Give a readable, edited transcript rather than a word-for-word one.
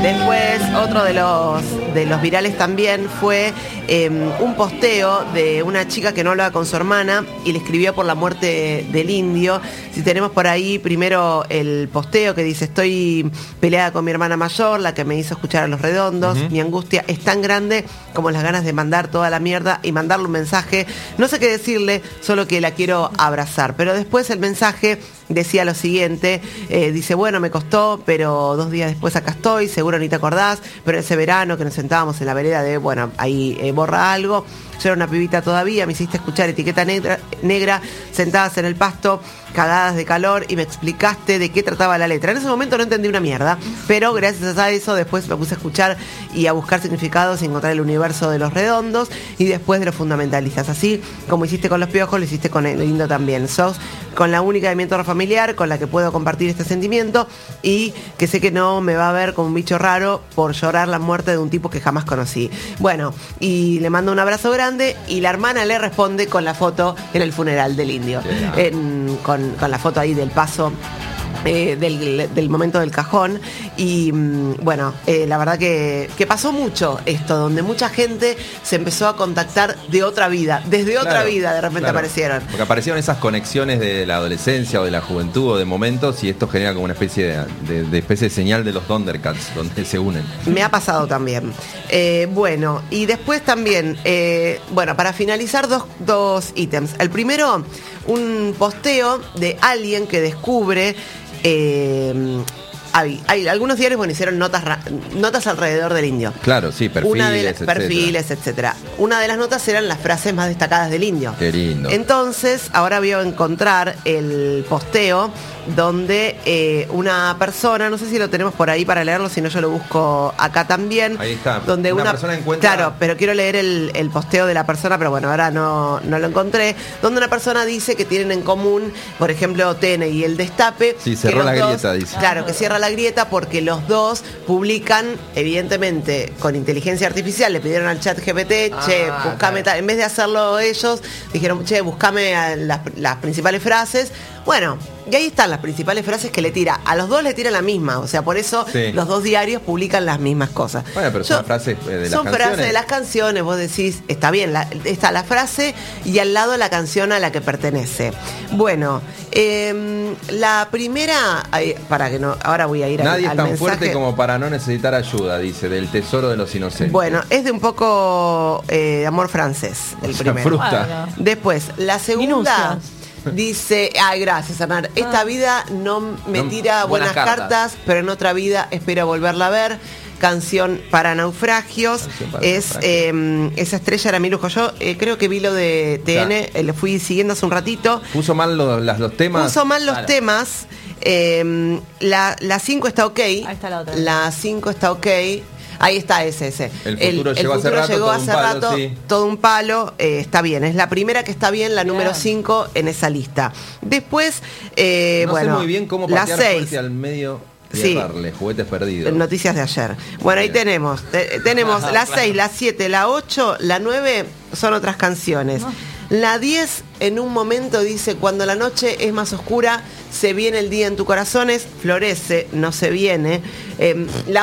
Después, otro de los virales también fue un posteo de una chica que no hablaba con su hermana y le escribió por la muerte del indio. Si tenemos por ahí primero el posteo que dice: estoy peleada con mi hermana mayor, la que me hizo escuchar a Los Redondos. Mi angustia es tan grande como las ganas de mandar toda la mierda y mandarle un mensaje. No sé qué decirle, solo que la quiero abrazar. Pero después el mensaje decía lo siguiente, dice: bueno, me costó, pero 2 días después acá estoy, seguro ni te acordás, pero ese verano que nos sentábamos en la vereda de, bueno, ahí borra algo, yo era una pibita todavía, me hiciste escuchar Etiqueta Negra, sentadas en el pasto, cagadas de calor, y me explicaste de qué trataba la letra. En ese momento no entendí una mierda, pero gracias a eso después me puse a escuchar y a buscar significados y encontrar el universo de Los Redondos y después de los fundamentalistas. Así como hiciste con Los Piojos, lo hiciste con el lindo también. Sos con la única de mi entorno familiar con la que puedo compartir este sentimiento y que sé que no me va a ver como un bicho raro por llorar la muerte de un tipo que jamás conocí. Bueno, y le mando un abrazo grande y la hermana le responde con la foto en el funeral del indio. Con la foto ahí del paso. Del momento del cajón. Y bueno, la verdad que pasó mucho esto, donde mucha gente se empezó a contactar de otra vida, desde otra vida de repente aparecieron. Porque aparecieron esas conexiones de la adolescencia o de la juventud o de momentos, y esto genera como una especie de señal de los Thundercats, donde se unen. Me ha pasado también. Bueno, y después también, bueno, para finalizar, dos ítems. El primero, un posteo de alguien que descubre. Hay algunos diarios, bueno, hicieron notas alrededor del indio. Claro, sí, perfiles, etcétera. Una de las notas eran las frases más destacadas del indio. Qué lindo. Entonces, ahora voy a encontrar el posteo donde una persona, no sé si lo tenemos por ahí para leerlo, si no yo lo busco acá también. Ahí está. Donde una persona encuentra. Claro, pero quiero leer el posteo de la persona, pero bueno, ahora no lo encontré. Donde una persona dice que tienen en común, por ejemplo, TN y el Destape. Sí, cerró la grieta, dice. Claro, que cierra la grieta porque los dos publican, evidentemente, con inteligencia artificial. Le pidieron al chat GPT, buscame tal. En vez de hacerlo ellos, dijeron, buscame las principales frases. Bueno, y ahí están las principales frases que le tira. A los dos le tiran la misma, o sea, por eso los dos diarios publican las mismas cosas. Bueno, pero son frases de las canciones. Son frases de las canciones, vos decís, está bien, está la frase y al lado la canción a la que pertenece. Bueno, la primera, para que no, ahora voy a ir Nadie al es tan mensaje. Fuerte como para no necesitar ayuda, dice, del Tesoro de los Inocentes. Bueno, es de un poco amor francés, el primero. Fruta. Después, la segunda... Dice, gracias, Amar. Esta vida no me tira buenas cartas, pero en otra vida espero volverla a ver. Canción para naufragios. Esa estrella era mi lujo. Yo creo que vi lo de TN, le fui siguiendo hace un ratito. Puso mal los temas. Puso mal los temas. La 5 está ok. Ahí está la otra. La 5 está ok. Ahí está ese. El futuro llegó hace rato, todo un palo, está bien. Es la primera que está bien, la número 5 en esa lista. Después, no sé muy bien cómo patear fuerte al medio y errarle, juguetes perdidos. Noticias de ayer. Bueno, ahí tenemos la 6, la 7, la 8, la 9 son otras canciones. La 10 en un momento dice: cuando la noche es más oscura, se viene el día en tu corazones, florece, no se viene. La